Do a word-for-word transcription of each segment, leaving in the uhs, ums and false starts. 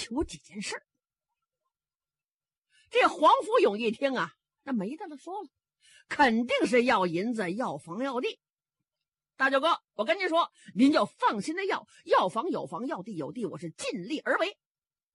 求几件事。这黄福勇一听啊，那没得了说了，肯定是要银子，要房要地。大舅哥，我跟您说，您就放心的要，要房有房，要地有地，我是尽力而为。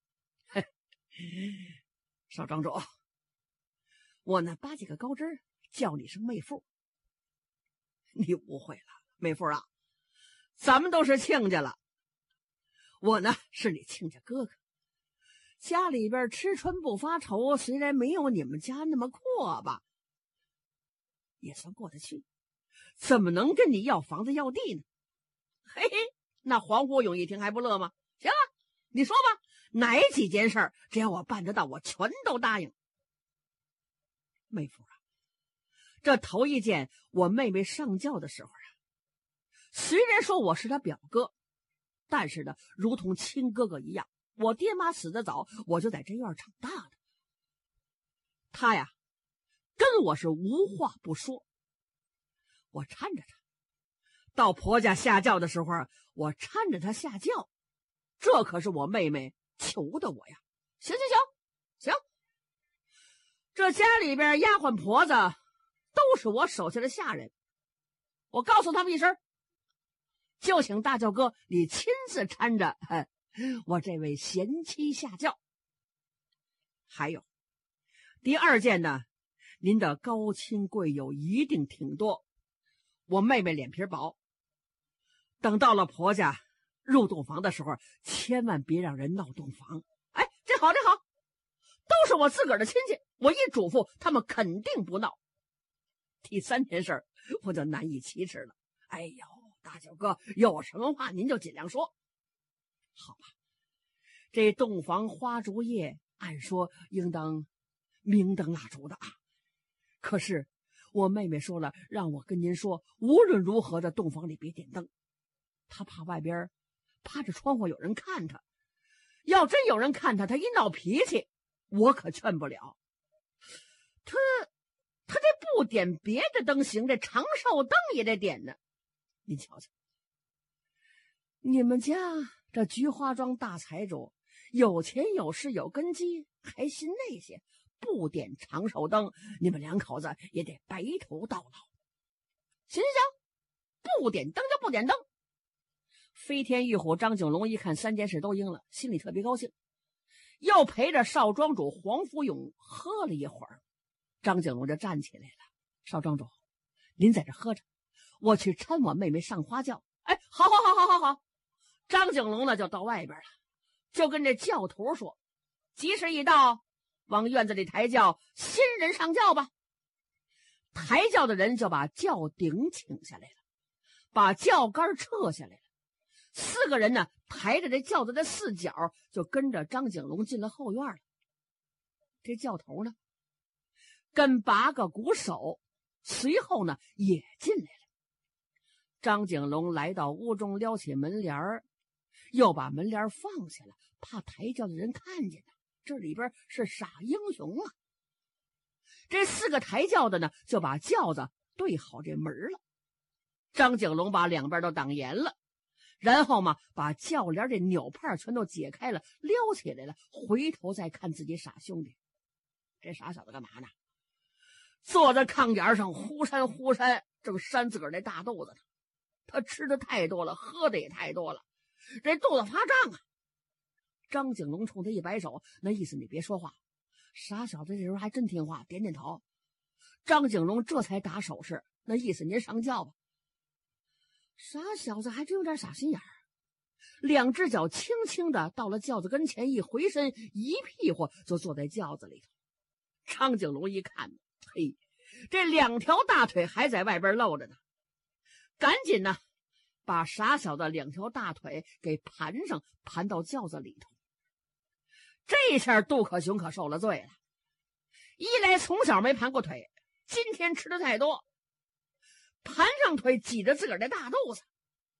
少庄主，我呢扒几个高枝叫你声妹夫。你误会了，妹夫啊，咱们都是亲家了。我呢是你亲家哥哥，家里边吃穿不发愁，虽然没有你们家那么阔吧，也算过得去。怎么能跟你要房子要地呢？嘿嘿，那黄福勇一听还不乐吗？行啊，你说吧，哪几件事只要我办得到，我全都答应。妹夫啊，这头一件，我妹妹上轿的时候啊，虽然说我是她表哥，但是呢，如同亲哥哥一样。我爹妈死得早，我就在这院长大的。他呀，跟我是无话不说。我搀着他到婆家下轿的时候，我搀着他下轿，这可是我妹妹求的我呀。行行行行，这家里边丫鬟婆子都是我手下的下人，我告诉他们一声，就请大舅哥你亲自搀着我这位贤妻下轿。还有第二件呢，您的高亲贵友一定挺多，我妹妹脸皮薄，等到了婆家入洞房的时候，千万别让人闹洞房。哎，这好这好，都是我自个儿的亲戚，我一嘱咐他们肯定不闹。第三件事我就难以启齿了。哎呦，大舅哥，有什么话您就尽量说。好吧，这洞房花烛夜按说应当明灯蜡烛的啊，可是我妹妹说了，让我跟您说，无论如何的洞房里别点灯，她怕外边趴着窗户有人看她，要真有人看她，她一闹脾气，我可劝不了。她她这不点别的灯行，这长寿灯也得点呢。您瞧瞧，你们家这菊花庄大财主，有钱有势有根基，还信那些，不点长寿灯，你们两口子也得白头到老。行行行，不点灯就不点灯。飞天玉虎张景龙一看三件事都应了，心里特别高兴，又陪着少庄主黄福勇喝了一会儿。张景龙就站起来了，少庄主，您在这喝着，我去搀我妹妹上花轿。哎，好好好好好好。张景龙呢就到外边了，就跟这轿头说，吉时一到，往院子里抬轿，新人上轿吧。抬轿的人就把轿顶请下来了，把轿杆撤下来了。四个人呢抬着这轿子的四角，就跟着张景龙进了后院了。这轿头呢跟八个鼓手随后呢也进来了。张景龙来到屋中，撩起门帘儿，又把门帘放下了，怕抬轿的人看见呢，这里边是傻英雄啊。这四个抬轿的呢就把轿子对好这门了。张景龙把两边都挡严了，然后嘛把轿帘这纽帕全都解开了，撩起来了，回头再看自己傻兄弟。这傻小子干嘛呢？坐在炕沿上忽扇忽扇，正扇自个儿那大肚子呢。他吃的太多了，喝的也太多了，这肚子发胀啊。张景龙冲他一摆手，那意思你别说话。傻小子这时候还真听话，点点头。张景龙这才打手势，那意思您上轿吧。傻小子还真有点傻心眼儿，两只脚轻轻的到了轿子跟前，一回身，一屁股就坐在轿子里头。张景龙一看，嘿，这两条大腿还在外边露着呢，赶紧呢把傻小子两条大腿给盘上，盘到轿子里头。这下杜可雄可受了罪了，一来从小没盘过腿，今天吃的太多，盘上腿挤着自个儿的大肚子。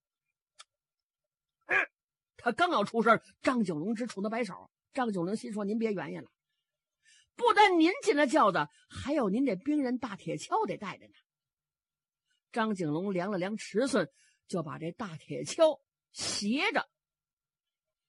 嗯、他刚要出声，张景龙直冲他摆手。张景龙心说，您别原因了，不但您进了轿子，还有您这兵刃大铁锹得带着呢。张景龙量了量尺寸，就把这大铁锹斜着